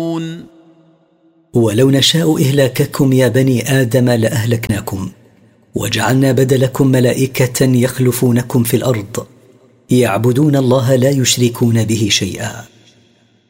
ولو نشاء إهلاككم يا بني آدم لأهلكناكم، وجعلنا بدلكم ملائكة يخلفونكم في الأرض يعبدون الله لا يشركون به شيئا.